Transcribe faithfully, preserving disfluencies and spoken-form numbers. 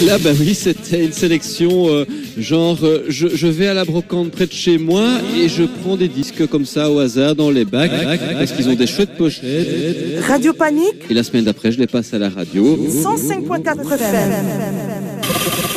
Là, bah oui, c'était une sélection euh, genre, euh, je, je vais à la brocante près de chez moi et je prends des disques comme ça au hasard dans les bacs parce qu'ils ont des chouettes pochettes. Radio Panique. Et la semaine d'après, je les passe à la radio. cent cinq virgule quatre F M.